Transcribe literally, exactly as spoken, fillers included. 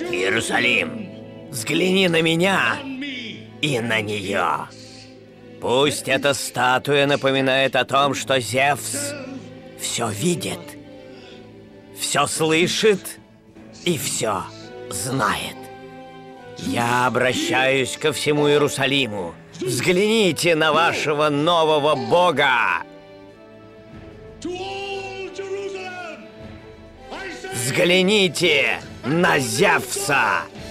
Иерусалим, взгляни на меня и на нее. Пусть эта статуя напоминает о том, что Зевс все видит, все слышит и все знает. Я обращаюсь ко всему Иерусалиму. Взгляните на вашего нового бога! Взгляните на Зевса!